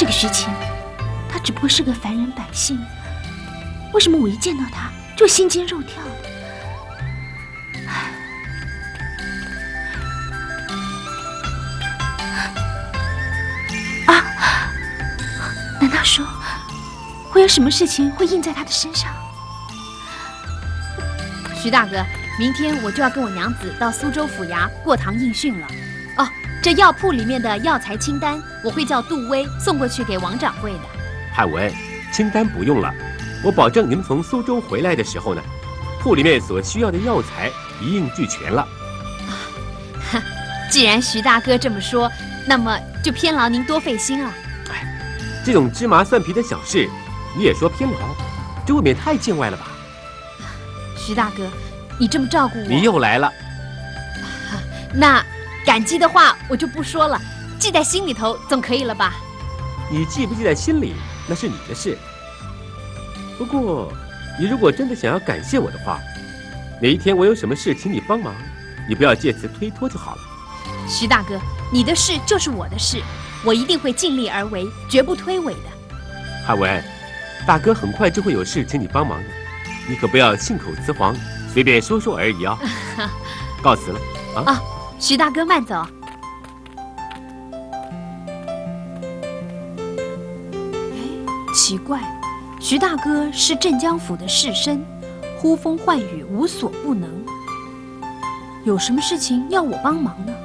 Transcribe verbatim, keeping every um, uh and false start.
这个徐晴，他只不过是个凡人百姓，为什么我一见到他就心惊肉跳的？啊！难道说会有什么事情会印在他的身上？ 徐大哥，明天我就要跟我娘子到苏州府衙过堂应讯了。哦，这药铺里面的药材清单，我会叫杜威送过去给王掌柜的。 汉文，清单不用了，我保证你们从苏州回来的时候呢，铺里面所需要的药材一应俱全了。 啊，既然徐大哥这么说，那么就偏劳您多费心了。 哎，这种芝麻蒜皮的小事，你也说偏劳，这未免太见外了吧？ 徐大哥，你这么照顾我， 你又来了。 啊，那感激的话我就不说了，记在心里头总可以了吧？ 你记不记在心里，那是你的事。不过，你如果真的想要感谢我的话，哪一天我有什么事请你帮忙，你不要借此推脱就好了。 徐大哥，你的事就是我的事，我一定会尽力而为，绝不推诿的。 汉文，大哥很快就会有事请你帮忙的。你可不要信口雌黄，随便说说而已啊！告辞了啊！ 啊，徐大哥慢走。哎，奇怪，徐大哥是镇江府的士绅，呼风唤雨无所不能，有什么事情要我帮忙呢？